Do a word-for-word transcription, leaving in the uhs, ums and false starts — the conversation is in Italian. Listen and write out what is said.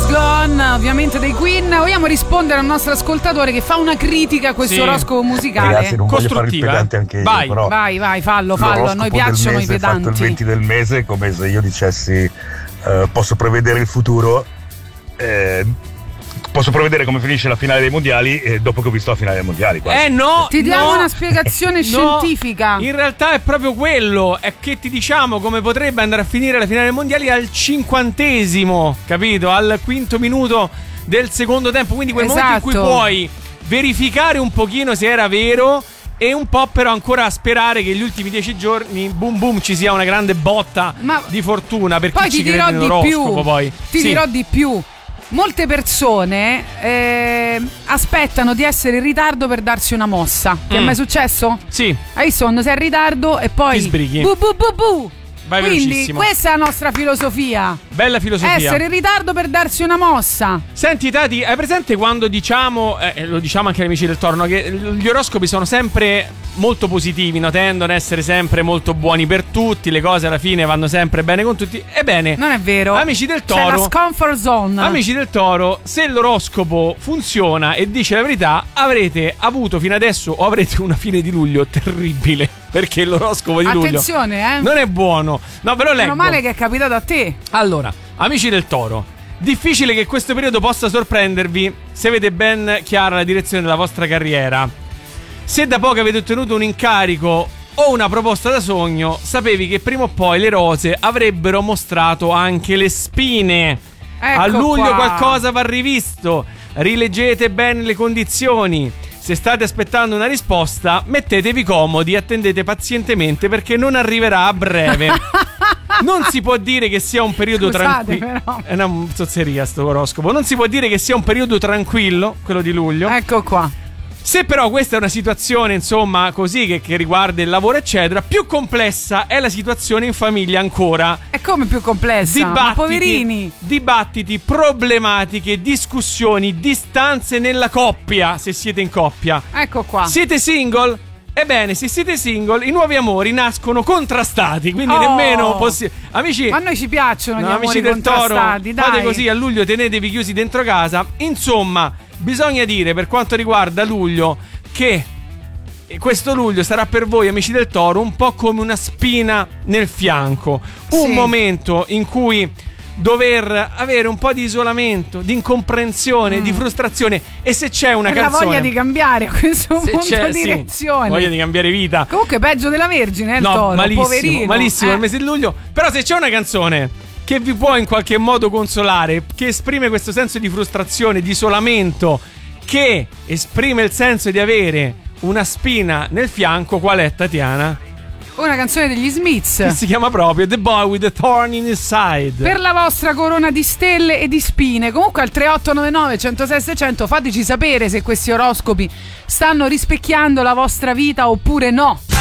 Is Gone, ovviamente dei Queen. Vogliamo rispondere al nostro ascoltatore che fa una critica a questo sì. oroscopo musicale. Ragazzi, non voglio fare il pedante anche io, vai. però vai, vai, fallo, fallo. A noi piacciono i pedanti. Fatto il venti del mese, come se io dicessi uh, posso prevedere il futuro. Eh, Posso prevedere come finisce la finale dei mondiali eh, dopo che ho visto la finale dei mondiali. Quasi. Eh no! Ti diamo no, una spiegazione no, scientifica. In realtà è proprio quello. È che ti diciamo come potrebbe andare a finire la finale dei mondiali al cinquantesimo, capito? Al quinto minuto del secondo tempo. Quindi quel esatto. momento in cui puoi verificare un pochino se era vero. E un po' però ancora a sperare che gli ultimi dieci giorni boom boom ci sia una grande botta Ma di fortuna per poi chi ti ci dirò crede di nell'oroscopo. più. Poi Ti sì. dirò di più. Molte persone eh, aspettano di essere in ritardo per darsi una mossa. Ti Mm. è mai successo? Sì. Hai visto quando sei in ritardo e poi Ti sbrighi. bu bu bu bu. Vai Quindi velocissimo. questa è la nostra filosofia. Bella filosofia. Essere in ritardo per darsi una mossa. Senti Tati, hai presente quando diciamo, eh, lo diciamo anche agli amici del Toro, che gli oroscopi sono sempre molto positivi, no? Tendono ad essere sempre molto buoni per tutti, le cose alla fine vanno sempre bene con tutti. Ebbene, Non è vero. amici del C'è la Toro, comfort zone. amici del Toro, se l'oroscopo funziona e dice la verità, avrete avuto fino adesso o avrete una fine di luglio terribile, perché l'oroscopo di luglio Attenzione, eh. non è buono. No, però leggo. Meno male che è capitato a te. Allora, amici del Toro, difficile che questo periodo possa sorprendervi se avete ben chiara la direzione della vostra carriera. Se da poco avete ottenuto un incarico o una proposta da sogno, sapevi che prima o poi le rose avrebbero mostrato anche le spine. Ecco a luglio qua. qualcosa va rivisto. Rileggete bene le condizioni. Se state aspettando una risposta, mettetevi comodi e attendete pazientemente perché non arriverà a breve. Non si può dire che sia un periodo Scusate, tranquillo. però. È una zozzeria sto oroscopo. Non si può dire che sia un periodo tranquillo, quello di luglio. Ecco qua. Se però questa è una situazione, insomma, così che, che riguarda il lavoro, eccetera, più complessa è la situazione in famiglia ancora. È come più complessa. Ma Dibattiti, poverini. dibattiti, problematiche, discussioni, distanze nella coppia, se siete in coppia. Ecco qua. Siete single? Ebbene, se siete single, i nuovi amori nascono contrastati, quindi Oh. nemmeno possibile. Amici, Ma a noi ci piacciono no, gli amori amici del Toro, contrastati, dai. fate così a luglio, tenetevi chiusi dentro casa. Insomma, bisogna dire per quanto riguarda luglio che questo luglio sarà per voi, amici del Toro, un po' come una spina nel fianco. Un Sì. momento in cui dover avere un po' di isolamento, di incomprensione, Mm. di frustrazione. E se c'è una E la canzone, voglia di cambiare a questo se punto c'è, di sì, direzione. voglia di cambiare vita. Comunque peggio della Vergine, eh, il No, Toro, malissimo, poverino. malissimo Eh. il mese di luglio. Però se c'è una canzone che vi può in qualche modo consolare, che esprime questo senso di frustrazione, di isolamento, che esprime il senso di avere una spina nel fianco, qual è, Tatiana? Una canzone degli Smiths. Che si chiama proprio The Boy with the Thorn in His Side. Per la vostra corona di stelle e di spine. Comunque al tre otto nove nove uno zero sei sei zero zero fateci sapere se questi oroscopi stanno rispecchiando la vostra vita oppure no.